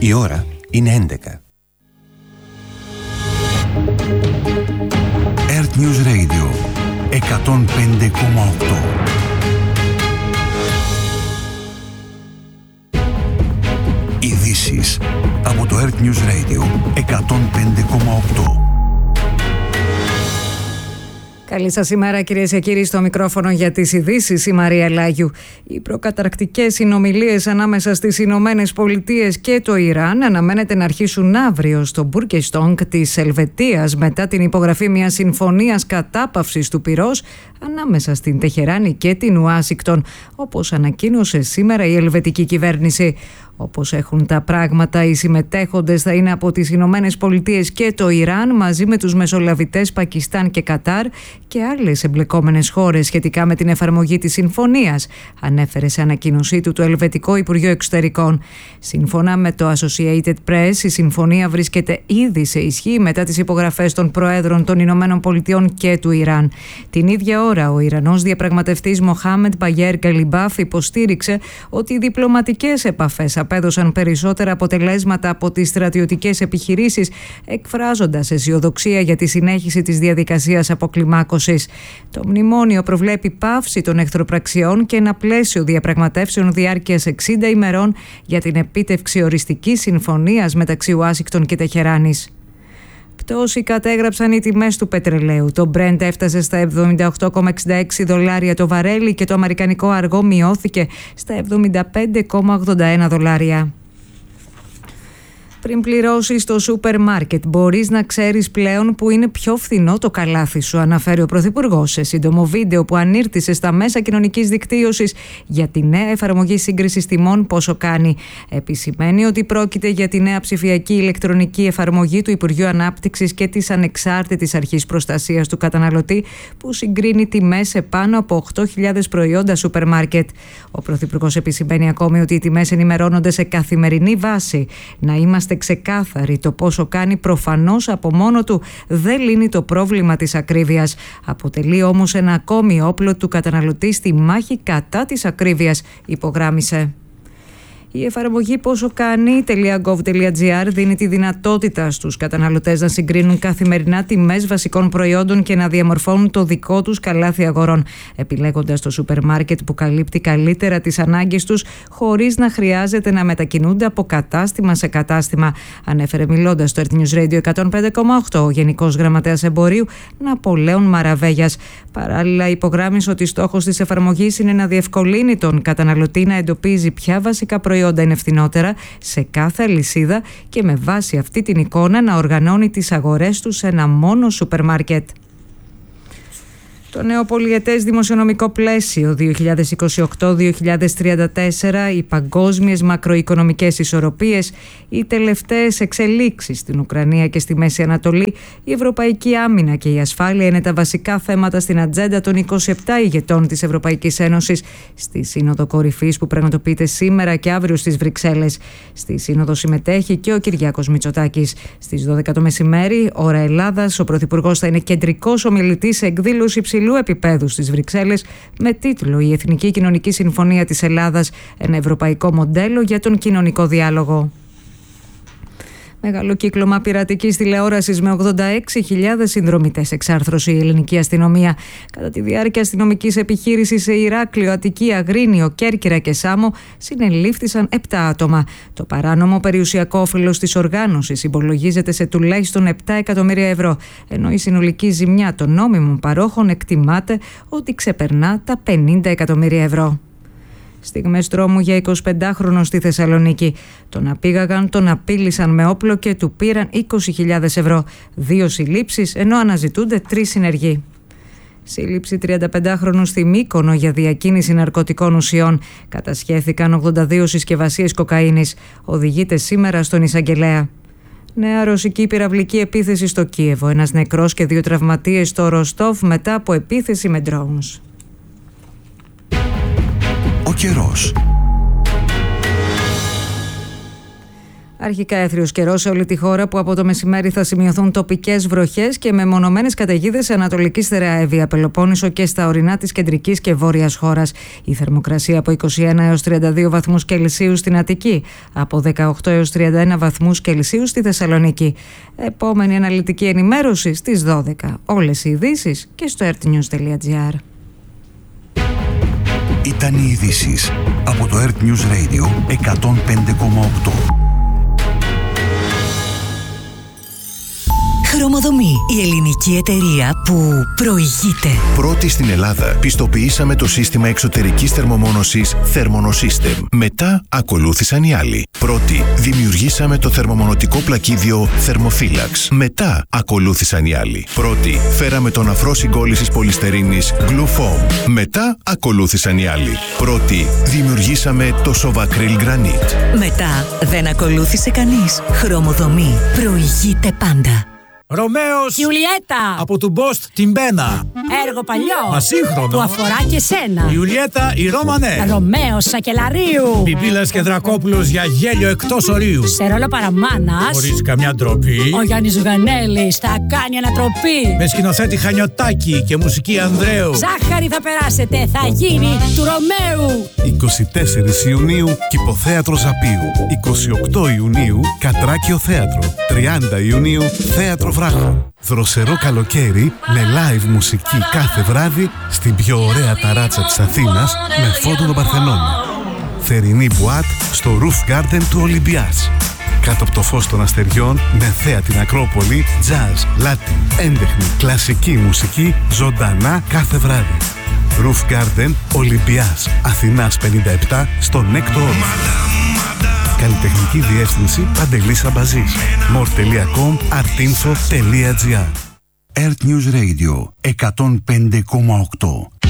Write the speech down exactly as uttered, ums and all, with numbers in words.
Η ώρα είναι έντεκα. Earth News Radio εκατόν πέντε κόμμα οκτώ. Ειδήσεις από το Earth News Radio εκατόν πέντε κόμμα οκτώ. Καλή σας ημέρα, κυρίες και κύριοι, στο μικρόφωνο για τις ειδήσεις η Μαρία Λάγιου. Οι προκαταρκτικές συνομιλίες ανάμεσα στις Ηνωμένες Πολιτείες και το Ιράν αναμένεται να αρχίσουν αύριο στο Μπούρκεστονγκ της Ελβετίας μετά την υπογραφή μιας συμφωνίας κατάπαυσης του πυρός ανάμεσα στην Τεχεράνη και την Ουάσιγκτον, όπως ανακοίνωσε σήμερα η ελβετική κυβέρνηση. Όπως έχουν τα πράγματα, οι συμμετέχοντες θα είναι από τις Ηνωμένες Πολιτείες και το Ιράν, μαζί με τους μεσολαβητές Πακιστάν και Κατάρ και άλλες εμπλεκόμενες χώρες σχετικά με την εφαρμογή της συμφωνίας, ανέφερε σε ανακοίνωσή του το Ελβετικό Υπουργείο Εξωτερικών. Σύμφωνα με το Associated Press, η συμφωνία βρίσκεται ήδη σε ισχύ μετά τις υπογραφές των Προέδρων των Ηνωμένων Πολιτειών και του Ιράν. Την ίδια ώρα, ο Ιρανός διαπραγματευτής Μοχάμεντ Μπαγέρ Γκαλιμπάφ υποστήριξε ότι οι διπλωματικές επαφές απέδωσαν περισσότερα αποτελέσματα από τις στρατιωτικές επιχειρήσεις, εκφράζοντας αισιοδοξία για τη συνέχιση της διαδικασίας αποκλιμάκωσης. Το μνημόνιο προβλέπει πάυση των εχθροπραξιών και ένα πλαίσιο διαπραγματεύσεων διάρκειας εξήντα ημερών για την επίτευξη οριστικής συμφωνίας μεταξύ Ουάσιγκτον και Τεχεράνης. Πτώση κατέγραψαν οι τιμές του πετρελαίου. Το Brent έφτασε στα εβδομήντα οκτώ κόμμα εξήντα έξι δολάρια το βαρέλι και το αμερικανικό αργό μειώθηκε στα εβδομήντα πέντε κόμμα ογδόντα ένα δολάρια. Πριν πληρώσεις στο σούπερ μάρκετ, μπορείς να ξέρεις πλέον που είναι πιο φθηνό το καλάθι σου, αναφέρει ο Πρωθυπουργός σε σύντομο βίντεο που ανήρτησε στα μέσα κοινωνικής δικτύωσης για τη νέα εφαρμογή σύγκρισης τιμών Πόσο Κάνει. Επισημαίνει ότι πρόκειται για τη νέα ψηφιακή ηλεκτρονική εφαρμογή του Υπουργείου Ανάπτυξης και της Ανεξάρτητης Αρχής Προστασίας του Καταναλωτή, που συγκρίνει τιμές σε πάνω από οκτώ χιλιάδες προϊόντα σούπερ μάρκετ. Ο Πρωθυπουργός επισημαίνει ακόμη ότι οι τιμές ενημερώνονται σε καθημερινή βάση. Να είμαστε ξεκάθαροι, το Πόσο Κάνει προφανώς από μόνο του δεν λύνει το πρόβλημα της ακρίβειας. Αποτελεί όμως ένα ακόμη όπλο του καταναλωτή στη μάχη κατά της ακρίβειας, υπογράμμισε. Η εφαρμογή πόσο κάνει.gov.gr δίνει τη δυνατότητα στους καταναλωτές να συγκρίνουν καθημερινά τιμές βασικών προϊόντων και να διαμορφώνουν το δικό τους καλάθι αγορών, επιλέγοντας το σούπερ μάρκετ που καλύπτει καλύτερα τις ανάγκες τους, χωρίς να χρειάζεται να μετακινούνται από κατάστημα σε κατάστημα, ανέφερε μιλώντας στο Earth News Radio εκατόν πέντε κόμμα οκτώ ο Γενικός Γραμματέας Εμπορίου Ναπολέων Μαραβέγιας. Παράλληλα, υπογράμμισε ότι στόχος της εφαρμογής είναι να διευκολύνει τον καταναλωτή να εντοπίζει ποια βασικά προϊόντα είναι ευθυνότερα σε κάθε αλυσίδα και με βάση αυτή την εικόνα να οργανώνει τις αγορές του σε ένα μόνο σούπερ μάρκετ. Το νέο πολυετές δημοσιονομικό πλαίσιο δύο χιλιάδες είκοσι οκτώ με δύο χιλιάδες τριάντα τέσσερα, οι παγκόσμιες μακροοικονομικές ισορροπίες, οι τελευταίες εξελίξεις στην Ουκρανία και στη Μέση Ανατολή, η ευρωπαϊκή άμυνα και η ασφάλεια είναι τα βασικά θέματα στην ατζέντα των είκοσι επτά ηγετών της Ευρωπαϊκής Ένωσης στη Σύνοδο Κορυφής που πραγματοποιείται σήμερα και αύριο στις Βρυξέλλες. Στη Σύνοδο συμμετέχει και ο Κυριάκος Μητσοτάκης. Στις δώδεκα το μεσημέρι, ώρα Ελλάδας, ο Πρωθυπουργός θα είναι κεντρικός ομιλητής σε εκδήλωση υψηλού επίπεδου στις Βρυξέλλες με τίτλο «Η Εθνική Κοινωνική Συμφωνία της Ελλάδας, ένα ευρωπαϊκό μοντέλο για τον κοινωνικό διάλογο». Μεγάλο κύκλωμα πειρατικής τηλεόρασης με ογδόντα έξι χιλιάδες συνδρομητές εξάρθρωσε η ελληνική αστυνομία. Κατά τη διάρκεια αστυνομικής επιχείρησης σε Ηράκλειο, Αττική, Αγρίνιο, Κέρκυρα και Σάμο συνελήφθησαν επτά άτομα. Το παράνομο περιουσιακό όφελος της οργάνωσης υπολογίζεται σε τουλάχιστον επτά εκατομμύρια ευρώ, ενώ η συνολική ζημιά των νόμιμων παρόχων εκτιμάται ότι ξεπερνά τα πενήντα εκατομμύρια ευρώ. Στιγμές τρόμου για εικοσιπεντάχρονο στη Θεσσαλονίκη. Τον απήγαγαν, τον απείλησαν με όπλο και του πήραν είκοσι χιλιάδες ευρώ. Δύο συλλήψεις, ενώ αναζητούνται τρεις συνεργοί. Σύλληψη τριανταπεντάχρονου στη Μύκονο για διακίνηση ναρκωτικών ουσιών. Κατασχέθηκαν ογδόντα δύο συσκευασίες κοκαίνης. Οδηγείται σήμερα στον εισαγγελέα. Νέα ρωσική πυραυλική επίθεση στο Κίεβο. Ένας νεκρός και δύο τραυματίες στο Ροστόφ μετά από επίθεση με drones. Ο καιρός. Αρχικά έθριος καιρός σε όλη τη χώρα, που από το μεσημέρι θα σημειωθούν τοπικές βροχές και μεμονωμένες καταιγίδες σε Ανατολική Στερεά Εύβοια, Πελοπόννησο και στα ορεινά της κεντρικής και βόρειας χώρας. Η θερμοκρασία από είκοσι ένα έως τριάντα δύο βαθμούς Κελσίου στην Αττική, από δεκαοκτώ έως τριάντα ένα βαθμούς Κελσίου στη Θεσσαλονίκη. Επόμενη αναλυτική ενημέρωση στις δώδεκα. Όλες οι ειδήσεις και στο ertnews τελεία gr. Ήταν οι ειδήσεις από το Earth News Radio εκατόν πέντε κόμμα οκτώ. Χρωμοδομή, η ελληνική εταιρεία που προηγείται. Πρώτη στην Ελλάδα πιστοποιήσαμε το σύστημα εξωτερικής θερμομόνωσης Thermonosystem. Μετά ακολούθησαν οι άλλοι. Πρώτη δημιουργήσαμε το θερμομονωτικό πλακίδιο Thermophilax. Μετά ακολούθησαν οι άλλοι. Πρώτη φέραμε τον αφρό συγκόλλησης πολυστερίνης Glufoam. Μετά ακολούθησαν οι άλλοι. Πρώτη δημιουργήσαμε το Sovacryl Granite. Μετά δεν ακολούθησε κανείς. Χρωμοδομή, προηγείται πάντα. Ρωμαίος Ιουλιέτα από του Μπόστ την Πένα. Έργο παλιό Μα σύγχρονο που αφορά και σένα. Ιουλιέτα η Ρώμανε. Ρωμαίος Σακελαρίου. Πιπίλας και Δρακόπουλος για γέλιο εκτός ορίου. Σε ρόλο παραμάνας Χωρίς καμιά ντροπή. ο Γιάννης Ζουγανέλης θα κάνει ανατροπή. Με σκηνοθέτη Χανιωτάκη και μουσική Ανδρέου. Ζάχαρη θα περάσετε, θα γίνει του Ρωμαίου. είκοσι τέσσερις Ιουνίου Κηποθέατρο Ζαπίου. είκοσι οκτώ Ιουνίου Κατράκιο Θέατρο. τριάντα Ιουνίου Θέατρο Βράχο. Δροσερό καλοκαίρι με live μουσική κάθε βράδυ στην πιο ωραία ταράτσα της Αθήνας με φόντο τον Παρθενώνα. Θερινή μπουάτ στο Roof Garden του Ολυμπιάς. Κάτω από το φως των αστεριών με θέα την Ακρόπολη, jazz, latin, έντεχνη, κλασική μουσική ζωντανά κάθε βράδυ. Roof Garden Ολυμπιάς, Αθηνάς πενήντα επτά στο Νέκτο Όρφου. Καλλιτεχνική διεύθυνση Παντελής Αμπαζής. more τελεία com artinfo τελεία gr. Earth News Radio εκατόν πέντε κόμμα οκτώ.